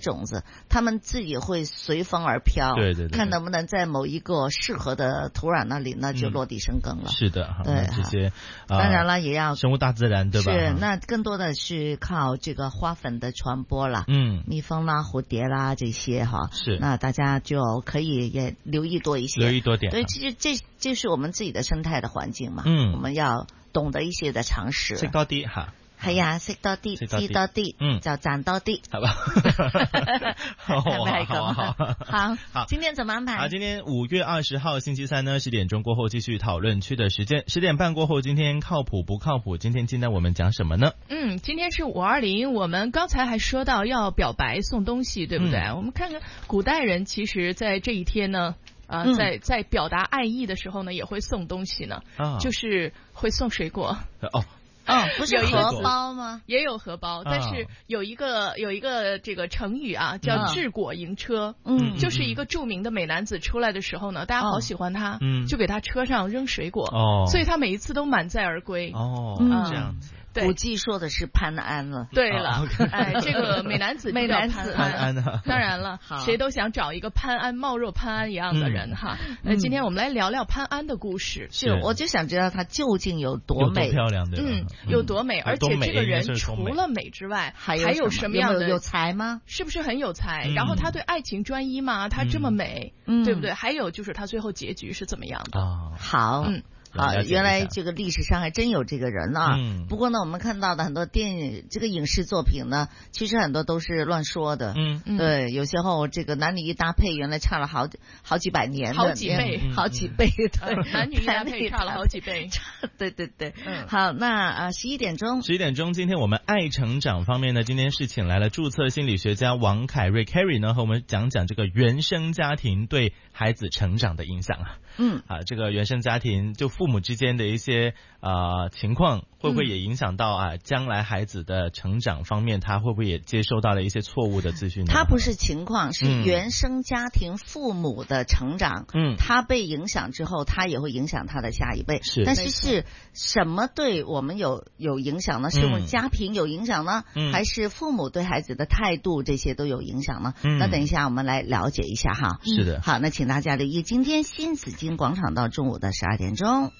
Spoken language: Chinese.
种子，他们自己会随风而飘， 对对对， 看能不能在某一个适合的土壤那里呢就落地生根了。 是的， 对， 这些当然了也要生物大自然，对吧？ 是，那更多的是靠这个花粉的传播啦，蜜蜂啦、蝴蝶啦这些哈， 是， 那大家就可以也留意多一些， 留意多点。 对，这是我们自己的生态的环境嘛，我们要懂得一些的常识， 識多啲吓。 係啊，識多啲，知多啲，就賺多啲， 好吧？ 係咪咁？好，今天怎麼安排？ 今天5月20號星期三呢，10點鐘過後繼續討論區的時間，10點半過後，今天靠譜不靠譜？今天進來我們講什麼呢？ 今天是520，我們剛才還說到要表白送東西，對不對？我們看看古代人其實在這一天呢。在表達愛意的時候呢，也會送東西呢，就是會送水果。 不是荷包嗎？ 也有荷包，但是有一個這個成語啊，叫治果迎車。就是一個著名的美男子出來的時候呢，大家好喜歡他，就給他車上扔水果，所以他每一次都滿載而歸。 這樣子。 古記說的是潘安了。 對了，這個美男子就叫潘安。當然了，誰都想找一個潘安，貌若潘安一樣的人哈。今天我們來聊聊潘安的故事。 是，我就想知道他究竟有多美， 有多漂亮，對吧？ 有多美，而且這個人除了美之外，還有什麼樣的？ 有才嗎？ 是不是很有才？然後他對愛情專一嗎？他這麼美，對不對？還有就是他最後結局是怎麼樣的？ 好。原來這個歷史上還真有這個人啊。不過呢，我們看到的很多電影、這個影視作品呢，其實很多都是亂說的。對，有時候這個男女一搭配，原來差了好幾百年的， 好幾倍，對，男女一搭配差了好幾倍。 對。好，那11點鐘， 今天我們愛成長方面呢，今天是請來了註冊心理學家王凱瑞 Carrie 呢，和我們講講這個原生家庭對孩子成長的影響啊。這個原生家庭就父母之間的一些情況，會不會也影響到將來孩子的成長方面，他會不會也接收到了一些錯誤的資訊呢？ 他不是情況，是原生家庭父母的成長。他被影響之後，他也會影響他的下一輩。但是什麼對我們有影響呢？是我們家庭有影響呢？還是父母對孩子的態度這些都有影響呢？那等一下我們來了解一下哈。 是的。 好，那請大家留意今天新紫荊廣場到中午的12點鐘。